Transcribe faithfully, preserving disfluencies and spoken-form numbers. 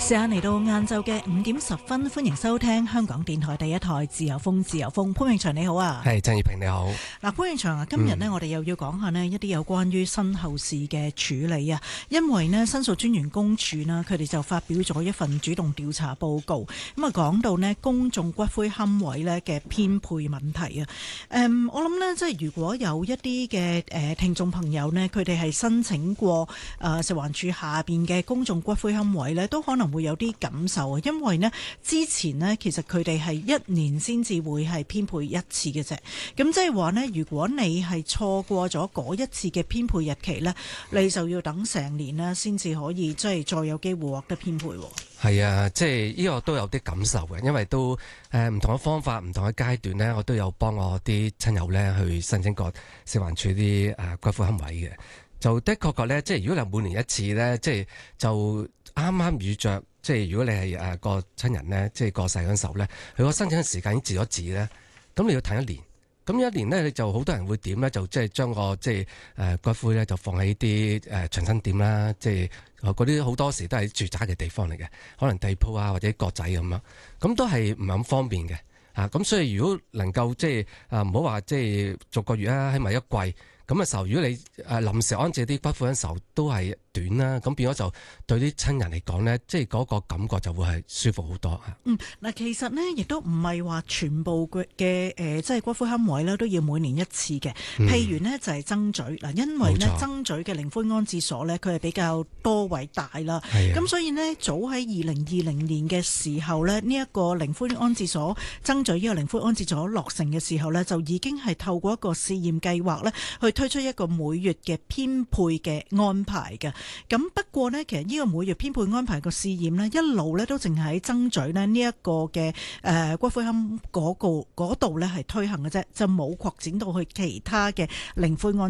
時間嚟到晏晝嘅五點十分，歡迎收聽香港電台第一台自由風。自由風，潘永祥你好啊， 係鄭月平你好。 嗱，潘永祥啊，今日呢，我哋又要講下呢一啲有關於身後事嘅處理啊，因為呢，申訴專員公署呢，佢哋就發表咗一份主動調查報告，咁啊講到呢公眾骨灰龕位呢嘅編配問題啊。誒，我諗呢，即係如果有一啲嘅誒聽眾朋友呢，佢哋係申請過誒食環署下邊嘅公眾骨灰龕位呢，都可能會有啲感受啊，因為呢，之前呢，其實佢哋係一年先至會係編配一次嘅啫。咁即係話呢，如果你係錯過咗嗰一次嘅編配日期呢，你就要等成年啦，先至可以即係再有機會獲得編配。 係啊，即係呢個都有啲感受嘅，因為都誒唔同嘅方法、唔同嘅階段呢，我都有幫我啲親友呢去申請過食環署啲誒骨灰龕位嘅。就的確確呢，即係如果你每年一次呢，即係就啱啱遇着。即係如果你係誒個親人呢，即係過世嗰陣時候呢，佢個申請嘅時間已經截咗字呢，咁你要等一年，咁一年呢，你就好多人會點呢？就即係將個即係誒骨灰呢，就放喺啲誒長生店啦，即係嗰啲好多時都係住宅嘅地方嚟嘅，可能地鋪啊或者閣仔咁樣，咁都係唔係咁方便嘅啊。咁所以如果能夠即係啊唔好話即係逐個月啊，喺埋一季。咁嘅時候，如果你誒臨時安置啲骨灰嘅時候都係短啦，咁變咗就對啲親人嚟講呢，即係嗰個感覺就會係舒服好多。 嗯，嗱，其實呢，亦都唔係話全部嘅嘅誒，即係骨灰龕位呢都要每年一次嘅。 嗯、 譬如呢，就係曾咀嗱，因為呢，曾咀嘅靈灰安置所呢，佢係比較多位大啦，咁所以呢，早喺二零二零年嘅時候呢，呢、這、一個靈灰安置所曾咀呢個靈灰安置所落成嘅時候呢，就已經係透過一個試驗計劃呢去推出一個每月嘅編配嘅安排嘅。咁不過呢，其實呢個每月編配安排個試驗呢，一路呢都淨係喺曾咀呢呢一個嘅誒骨灰龕嗰個嗰度呢係推行嘅啫，就冇擴展到去其他嘅靈灰安